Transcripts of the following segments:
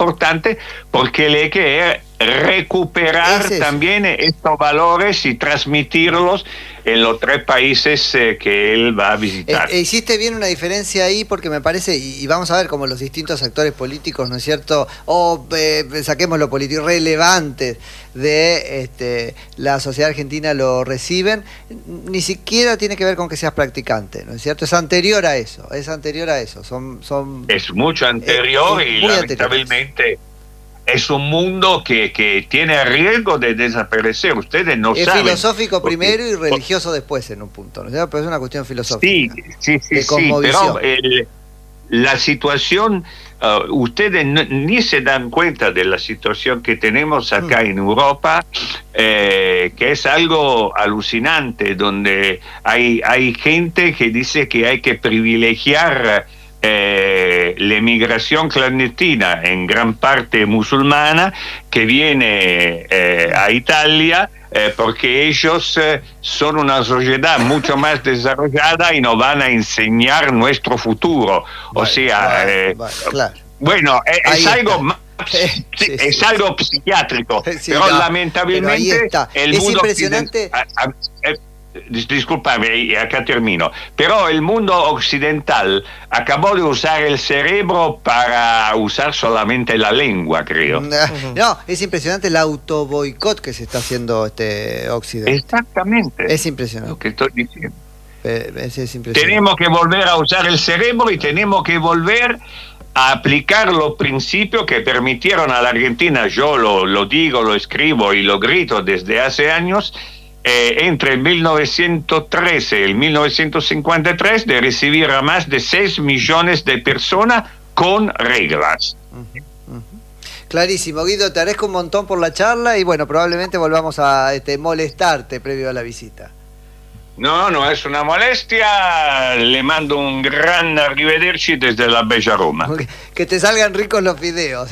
importante porque le quiere recuperar también estos valores y transmitirlos en los 3 países que él va a visitar. Hiciste bien una diferencia ahí porque me parece, y vamos a ver cómo los distintos actores políticos, ¿no es cierto? Saquemos lo político relevantes de la sociedad argentina lo reciben, ni siquiera tiene que ver con que seas practicante, ¿no es cierto? Es anterior a eso, es mucho anterior y lamentablemente es un mundo que tiene riesgo de desaparecer. Ustedes no saben. Es filosófico primero y religioso después en un punto, ¿no? Pero es una cuestión filosófica. Sí, pero la situación, ustedes ni se dan cuenta de la situación que tenemos acá en Europa, que es algo alucinante, donde hay gente que dice que hay que privilegiar la emigración clandestina, en gran parte musulmana, que viene a Italia porque ellos son una sociedad mucho más desarrollada y nos van a enseñar nuestro futuro. Claro. Bueno, es algo más. Es algo psiquiátrico, pero lamentablemente pero el mundo impresionante. Discúlpame, y acá termino. Pero el mundo occidental acabó de usar el cerebro para usar solamente la lengua, creo. No, es impresionante el autoboicot que se está haciendo Occidente. Exactamente. Es impresionante. Lo que estoy diciendo. Es impresionante. Tenemos que volver a usar el cerebro y tenemos que volver a aplicar los principios que permitieron a la Argentina, yo lo digo, lo escribo y lo grito desde hace años, entre el 1913 y el 1953, de recibir a más de 6 millones de personas con reglas. Clarísimo, Guido, te agradezco un montón por la charla y bueno, probablemente volvamos a molestarte previo a la visita. No es una molestia, le mando un gran arrivederci desde la bella Roma. Que te salgan ricos los fideos.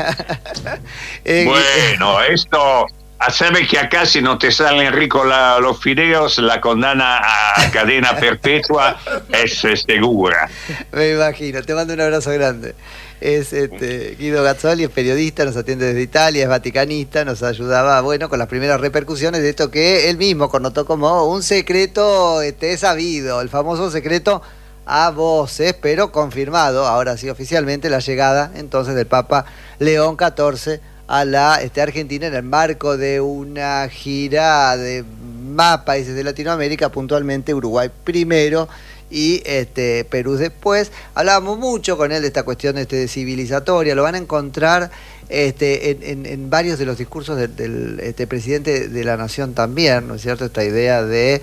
Bueno, esto... Sabes que acá si no te salen ricos los fideos, la condena a cadena perpetua es segura. Me imagino, te mando un abrazo grande. Es Guido Gazzoli, es periodista, nos atiende desde Italia, es vaticanista, nos ayudaba, con las primeras repercusiones de esto que él mismo connotó como un secreto sabido, el famoso secreto a voces, pero confirmado, ahora sí oficialmente, la llegada entonces del Papa León XIV a la Argentina en el marco de una gira de más países de Latinoamérica, puntualmente Uruguay primero y Perú después. Hablábamos mucho con él de esta cuestión civilizatoria, lo van a encontrar en varios de los discursos del presidente de la Nación también, ¿no es cierto? Esta idea de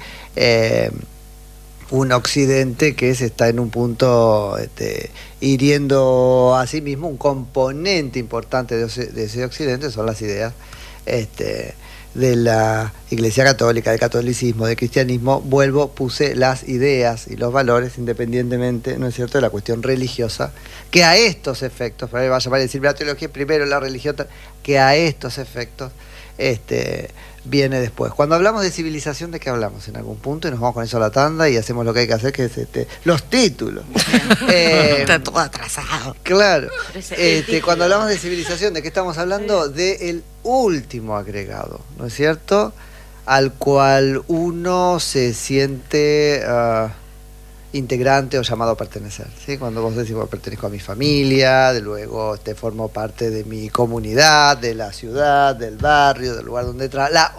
un occidente que se está en un punto hiriendo a sí mismo. Un componente importante de ese occidente son las ideas de la Iglesia Católica, del catolicismo, del cristianismo. Puse las ideas y los valores independientemente, ¿no es cierto?, de la cuestión religiosa, que a estos efectos, para vaya a decir la teología primero, la religión, que a estos efectos viene después. Cuando hablamos de civilización, ¿de qué hablamos? En algún punto, y nos vamos con eso a la tanda y hacemos lo que hay que hacer, que es los títulos. Está todo atrasado. Claro. Cuando hablamos de civilización, ¿de qué estamos hablando? Del último agregado, ¿no es cierto? Al cual uno se siente integrante o llamado a pertenecer, ¿sí? Cuando vos decís, bueno, pertenezco a mi familia, de luego formo parte de mi comunidad, de la ciudad, del barrio, del lugar donde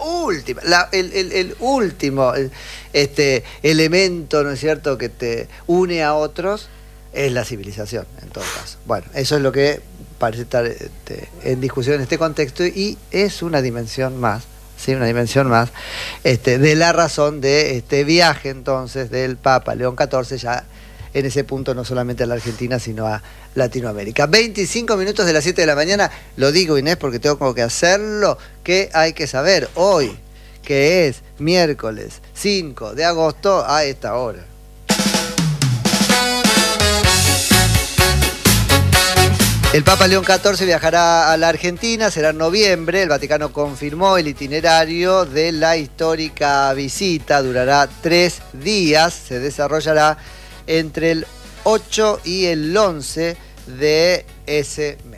el último elemento, ¿no es cierto?, que te une a otros, es la civilización, en todo caso. Bueno, eso es lo que parece estar en discusión en este contexto, y es una dimensión más, ¿sí? Una dimensión más de la razón de este viaje entonces del Papa León XIV, ya en ese punto no solamente a la Argentina sino a Latinoamérica. 25 minutos de las 7 de la mañana, lo digo, Inés, porque tengo que hacerlo. ¿Qué hay que saber hoy, que es miércoles 5 de agosto a esta hora? El Papa León XIV viajará a la Argentina, será en noviembre. El Vaticano confirmó el itinerario de la histórica visita. Durará 3 días, se desarrollará entre el 8 y el 11 de ese mes.